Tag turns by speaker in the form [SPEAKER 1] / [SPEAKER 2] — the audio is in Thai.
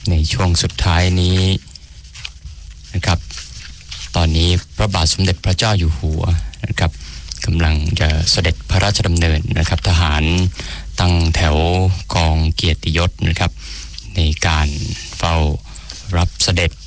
[SPEAKER 1] ในช่วงสุดท้ายนี้นะครับตอนนี้พระบาทสมเด็จพระเจ้าอยู่หัวนะครับกำลังจะเสด็จพระราชดำเนินนะครับทหารตั้งแถวกองเกียรติยศนะครับในการเฝ้ารับเสด็จ